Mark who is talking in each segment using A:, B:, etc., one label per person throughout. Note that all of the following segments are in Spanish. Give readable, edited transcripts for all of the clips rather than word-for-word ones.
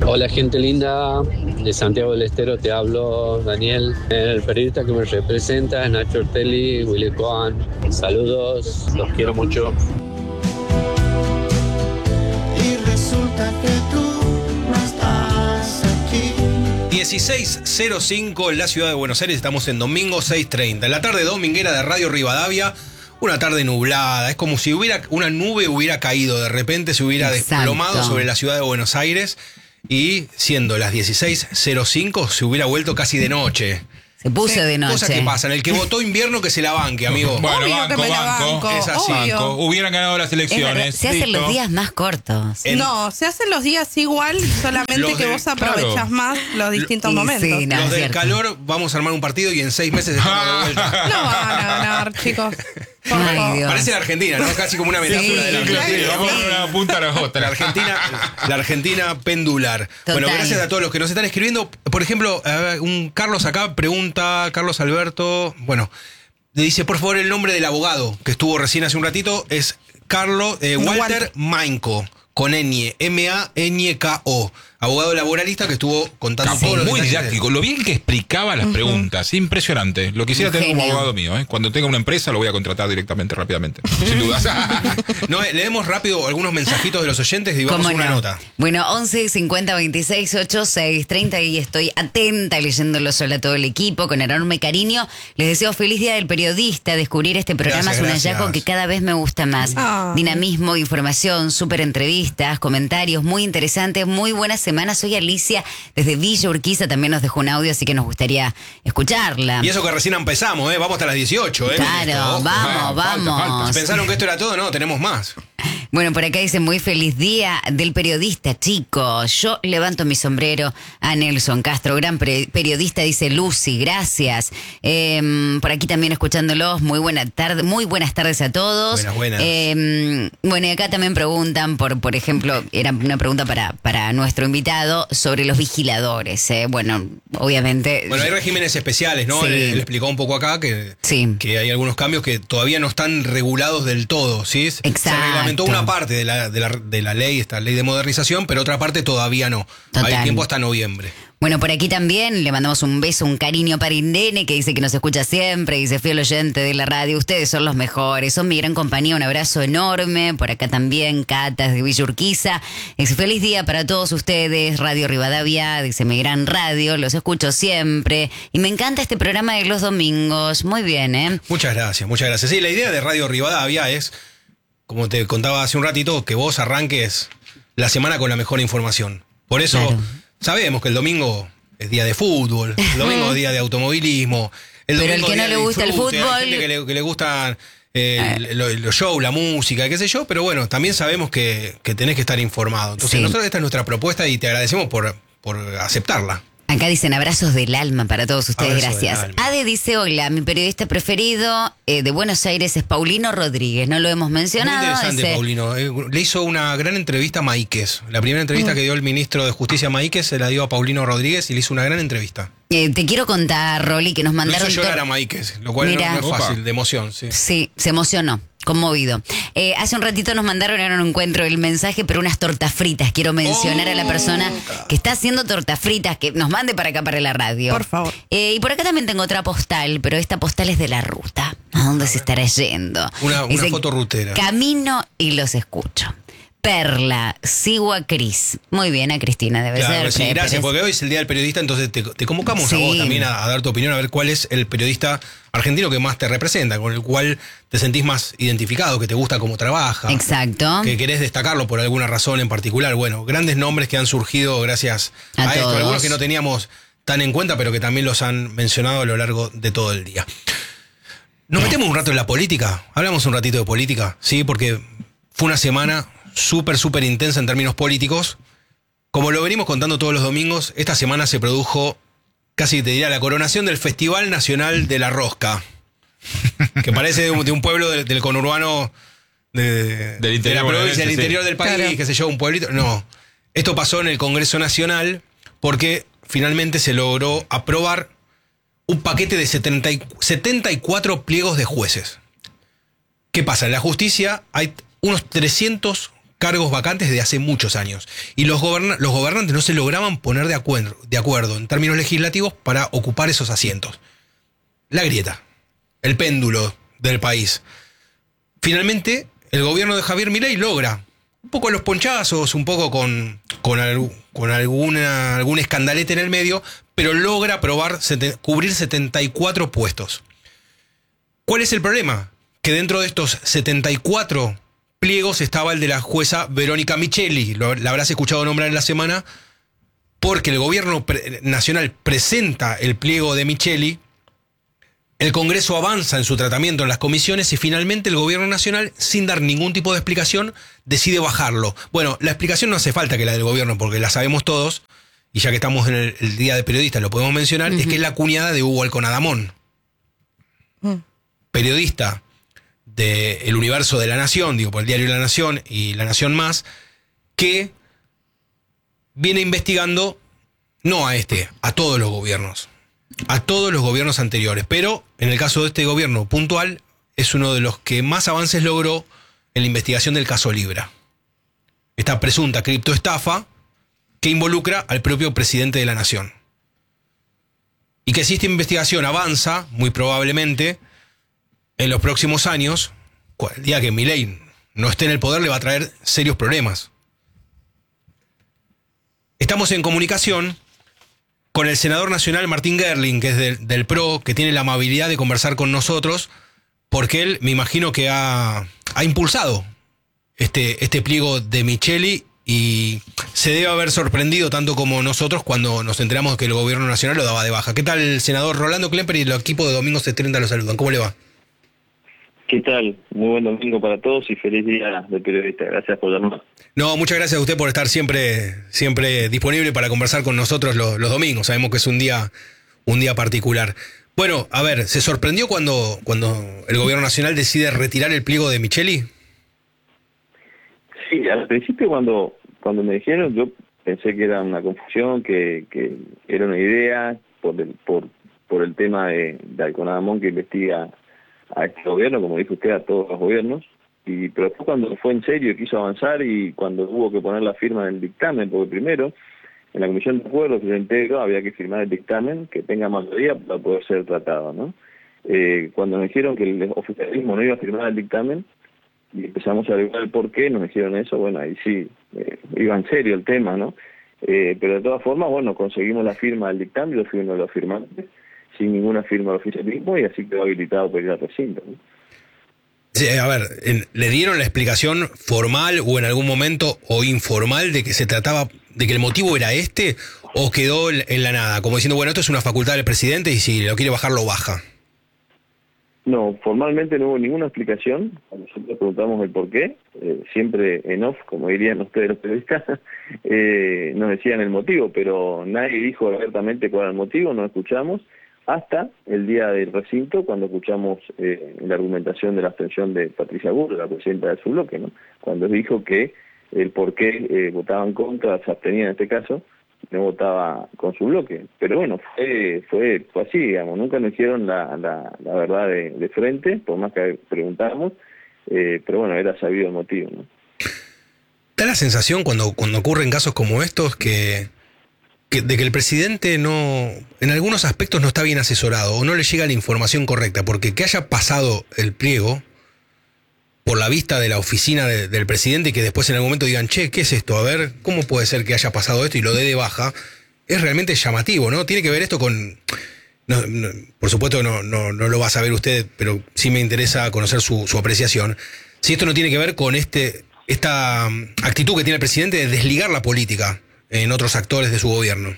A: Hola gente linda, de Santiago del Estero te hablo, Daniel. El periodista que me representa es Nacho Ortelli, Willy Cohen. Saludos, los quiero mucho.
B: Y resulta que tú no estás aquí.
C: 16:05 en la ciudad de Buenos Aires, estamos en domingo 6:30. En la tarde dominguera de Radio Rivadavia, una tarde nublada. Es como si una nube hubiera caído, de repente se hubiera desplomado sobre la ciudad de Buenos Aires. Y siendo las 16:05 se hubiera vuelto casi de noche.
D: Se puso de noche.
C: Cosas que pasan. El que votó invierno que se la banque, amigo.
E: Bueno,
F: Obvio que me la banco.
C: Es así.
E: Banco. Hubieran ganado las elecciones.
D: Se hacen los días más cortos.
F: No, se hacen los días igual, solamente que vos aprovechás más los distintos momentos.
D: Sí, no,
C: Los
D: es
C: del
D: cierto.
C: calor, vamos a armar un partido y en 6 meses estamos de vuelta.
F: No van a ganar, chicos. Por
D: Ay,
F: favor.
D: Dios.
C: Parece la Argentina, ¿no? Casi como una metáfora de la
E: Sí,
C: Argentina.
E: vamos a dar una punta a la jota.
C: La Argentina pendular.
D: Total.
C: Bueno, gracias a todos los que nos están escribiendo. Por ejemplo, un Carlos acá pregunta, Carlos Alberto, bueno, le dice por favor el nombre del abogado que estuvo recién hace un ratito, es Carlos Walter Mainco, con ñ, M-A-N-K-O, abogado laboralista que estuvo contando todos los
E: Muy
C: detalles
E: didáctico, lo bien que explicaba las preguntas, impresionante. Lo quisiera
D: Un
E: tener como
D: genio.
E: abogado mío, ¿eh? Cuando tenga una empresa lo voy a contratar directamente, rápidamente, sin dudas.
C: No, leemos rápido algunos mensajitos de los oyentes y vamos a una nota.
D: Bueno, 11 50 26 86 30 y estoy atenta leyéndolos a todo el equipo con enorme cariño. Les deseo feliz día del periodista. Descubrir este programa
C: Gracias,
D: es un
C: gracias.
D: hallazgo que cada vez me gusta más.
F: Ah.
D: Dinamismo, información, súper entrevistas, comentarios muy interesantes. Muy buena semana. Soy Alicia desde Villa Urquiza. También nos dejó un audio, así que nos gustaría escucharla.
C: Y eso que recién empezamos, vamos hasta las 18, con
D: Claro,
C: esto, ojo.
D: vamos,
E: falta.
D: vamos.
C: ¿Pensaron que esto era todo? No, tenemos más.
D: Bueno, por acá dice muy feliz día del periodista, chicos. Yo levanto mi sombrero a Nelson Castro, gran periodista, dice Lucy, gracias. Por aquí también escuchándolos, muy buenas tardes a todos.
C: Buenas.
D: Bueno, y acá también preguntan, por ejemplo, era una pregunta para nuestro invitado sobre los vigiladores. Bueno, obviamente...
C: Bueno, hay regímenes especiales, ¿no?
D: Sí.
C: Él explicó un poco acá que hay algunos cambios que todavía no están regulados del todo, ¿sí?
D: Exacto.
C: Se reglamentó una parte de la ley, esta ley de modernización, pero otra parte todavía no.
D: Total.
C: Hay tiempo hasta noviembre.
D: Bueno, por aquí también le mandamos un beso, un cariño para Indene, que dice que nos escucha siempre, dice fiel oyente de la radio, ustedes son los mejores, son mi gran compañía, un abrazo enorme. Por acá también, Cata de Villa Urquiza, dice feliz día para todos ustedes, Radio Rivadavia, dice mi gran radio, los escucho siempre, y me encanta este programa de los domingos, muy bien, ¿eh?
C: Muchas gracias, muchas gracias. Sí, la idea de Radio Rivadavia es, como te contaba hace un ratito, que vos arranques la semana con la mejor información. Por eso...
D: Claro.
C: Sabemos que el domingo es día de fútbol, el domingo es día de automovilismo.
D: Pero
C: domingo
D: el que
C: es
D: no
C: día
D: le
C: de
D: gusta el
C: disfrute,
D: fútbol-
C: Hay gente que le gustan los shows, la música, qué sé yo, pero bueno, también sabemos que tenés que estar informado. Entonces,
D: Sí.
C: nosotros esta es nuestra propuesta y te agradecemos por aceptarla.
D: Acá dicen abrazos del alma para todos ustedes,
C: Abrazo del
D: gracias.
C: alma.
D: Ade dice, hola, mi periodista preferido de Buenos Aires es Paulino Rodríguez, no lo hemos
C: Muy
D: mencionado.
C: interesante,
D: ese-
C: Paulino. Le hizo una gran entrevista a Maíquez. La primera entrevista que dio el ministro de Justicia Maíquez se la dio a Paulino Rodríguez y le hizo una gran entrevista.
D: te quiero contar, Rolly, que nos
C: Lo
D: mandaron...
C: hizo llorar
D: to-
C: a Maíquez, lo cual
D: Mira.
C: no es fácil,
E: Opa.
C: de emoción, sí.
D: Sí, se emocionó. Conmovido. Hace un ratito nos mandaron, ahora no encuentro el mensaje, pero unas tortas fritas. Quiero mencionar a la persona que está haciendo tortas fritas, que nos mande para acá, para la radio.
F: Por favor.
D: Y por acá también tengo otra postal, pero esta postal es de la ruta. ¿A dónde se estará yendo?
C: Una
D: Dice,
C: foto rutera.
D: Camino y los escucho. Perla, sigo a Cris. Muy bien, a Cristina debe
C: Claro,
D: ser.
C: sí, gracias,
D: Pérez.
C: porque hoy es el Día del Periodista, entonces te convocamos
D: Sí.
C: a vos también a dar tu opinión, a ver cuál es el periodista argentino que más te representa, con el cual te sentís más identificado, que te gusta cómo trabaja.
D: Exacto.
C: Que querés destacarlo por alguna razón en particular. Bueno, grandes nombres que han surgido gracias
D: A
C: a esto,
D: todos.
C: algunos que no teníamos tan en cuenta, pero que también los han mencionado a lo largo de todo el día. ¿Nos metemos un rato en la política? Hablamos un ratito de política, sí, porque fue una semana súper intensa en términos políticos. Como lo venimos contando todos los domingos, esta semana se produjo, casi te diría, la coronación del Festival Nacional de la Rosca, que parece de un pueblo del conurbano
E: Del interior
C: de la provincia,
E: bonaerense,
C: del
E: sí.
C: interior del país,
F: Claro.
C: qué sé yo, un pueblito. No, esto pasó en el Congreso Nacional porque finalmente se logró aprobar un paquete de 74 pliegos de jueces. ¿Qué pasa? En la justicia hay unos 300 cargos vacantes desde hace muchos años. Y los gobernantes no se lograban poner de acuerdo en términos legislativos para ocupar esos asientos. La grieta, el péndulo del país. Finalmente, el gobierno de Javier Milei logra, un poco los ponchazos, un poco con algún escandalete en el medio, pero logra cubrir 74 puestos. ¿Cuál es el problema? Que dentro de estos 74 pliegos estaba el de la jueza Verónica Micheli. La habrás escuchado nombrar en la semana, porque el gobierno nacional presenta el pliego de Micheli, el Congreso avanza en su tratamiento en las comisiones y finalmente el gobierno nacional, sin dar ningún tipo de explicación, decide bajarlo. Bueno, la explicación no hace falta que la del gobierno, porque la sabemos todos, y ya que estamos en el Día de Periodistas lo podemos mencionar, es que es la cuñada de Hugo Alconadamón. Periodista del Universo de La Nación, digo, por el diario La Nación y La Nación Más, que viene investigando, no a a todos los gobiernos anteriores, pero en el caso de este gobierno puntual, es uno de los que más avances logró en la investigación del caso Libra. Esta presunta criptoestafa que involucra al propio presidente de la Nación. Y que si esta investigación avanza, muy probablemente, en los próximos años, el día que Milei no esté en el poder, le va a traer serios problemas. Estamos en comunicación con el senador nacional Martín Gerling, que es del PRO, que tiene la amabilidad de conversar con nosotros, porque él, me imagino que ha impulsado este pliego de Micheli y se debe haber sorprendido tanto como nosotros cuando nos enteramos que el gobierno nacional lo daba de baja. ¿Qué tal, senador? Rolando Klemper y el equipo de Domingo 70 lo saludan. ¿Cómo le va?
G: ¿Qué tal? Muy buen domingo para todos y feliz día de periodista. Gracias por llamar.
C: No, muchas gracias a usted por estar siempre disponible para conversar con nosotros los domingos. Sabemos que es un día particular. Bueno, a ver, ¿se sorprendió cuando el gobierno nacional decide retirar el pliego de Micheli?
G: Sí, al principio cuando me dijeron, yo pensé que era una confusión, que era una idea por el tema de Alconadamón, que investiga a este gobierno, como dijo usted, a todos los gobiernos, pero después cuando fue en serio y quiso avanzar y cuando hubo que poner la firma del dictamen, porque primero en la comisión de acuerdos que yo integro había que firmar el dictamen que tenga mayoría para poder ser tratado, ¿no? Cuando nos dijeron que el oficialismo no iba a firmar el dictamen y empezamos a averiguar el por qué nos dijeron eso, bueno, ahí sí iba en serio el tema, ¿no? Pero de todas formas, bueno, conseguimos la firma del dictamen, yo fui uno de los firmantes, sin ninguna firma del oficialismo, y así quedó habilitado para ir al recinto, ¿no?
C: Sí, a ver, ¿le dieron la explicación formal o en algún momento o informal de que se trataba, de que el motivo era o quedó en la nada? Como diciendo, bueno, esto es una facultad del presidente y si lo quiere bajar, lo baja.
G: No, formalmente no hubo ninguna explicación. Cuando nosotros preguntamos el por qué, siempre en off, como dirían ustedes los periodistas, nos decían el motivo, pero nadie dijo abiertamente cuál era el motivo, no escuchamos, hasta el día del recinto, cuando escuchamos la argumentación de la abstención de Patricia Burr, la presidenta de su bloque, ¿no? Cuando dijo que el por qué votaban contra, se abstenía en este caso, no votaba con su bloque. Pero bueno, fue así, digamos, nunca nos hicieron la verdad de frente, por más que preguntáramos, pero bueno, era sabido el motivo, ¿no?
C: Da la sensación cuando ocurren casos como estos de que el presidente en algunos aspectos no está bien asesorado o no le llega la información correcta, porque que haya pasado el pliego por la vista de la oficina del presidente y que después en algún momento digan, che, ¿qué es esto? A ver, ¿cómo puede ser que haya pasado esto y lo dé de baja? Es realmente llamativo, ¿no? Tiene que ver esto con... por supuesto no lo va a saber usted, pero sí me interesa conocer su apreciación. Si esto no tiene que ver con esta actitud que tiene el presidente de desligar la política en otros actores de su gobierno.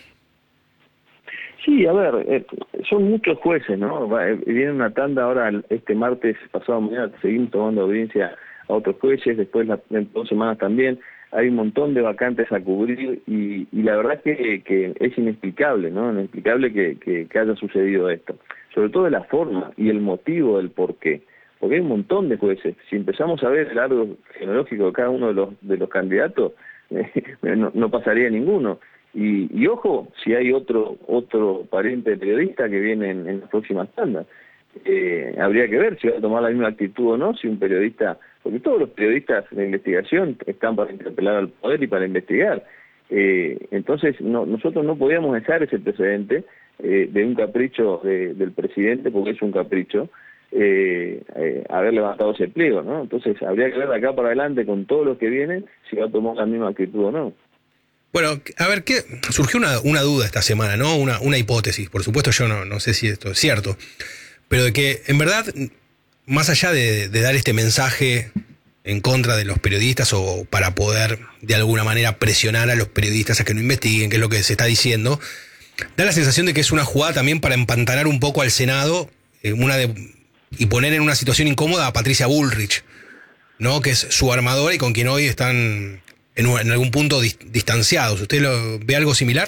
G: Sí, a ver, son muchos jueces, ¿no? Viene una tanda ahora, este martes, pasado mañana, seguimos tomando audiencia a otros jueces, después en 2 semanas también, hay un montón de vacantes a cubrir y la verdad que es inexplicable, ¿no? Inexplicable que haya sucedido esto. Sobre todo de la forma y el motivo del por qué. Porque hay un montón de jueces. Si empezamos a ver el árbol genealógico de cada uno de los candidatos, no pasaría ninguno. Y ojo, si hay otro pariente periodista que viene en las próximas tandas, habría que ver si va a tomar la misma actitud o no, si un periodista porque todos los periodistas de investigación están para interpelar al poder y para investigar. Entonces nosotros no podíamos dejar ese precedente de un capricho del presidente, porque es un capricho, haber levantado ese pliego, ¿no? Entonces habría que ver de acá para adelante con todo lo que viene si va a tomar la misma actitud o no.
C: Bueno, a ver, surgió una duda esta semana, ¿no? Una hipótesis. Por supuesto yo no sé si esto es cierto, pero de que en verdad, más allá de dar este mensaje en contra de los periodistas o para poder de alguna manera presionar a los periodistas a que no investiguen, que es lo que se está diciendo, da la sensación de que es una jugada también para empantanar un poco al Senado y poner en una situación incómoda a Patricia Bullrich, ¿no? Que es su armadora y con quien hoy están en algún punto distanciados. ¿Usted ve algo similar?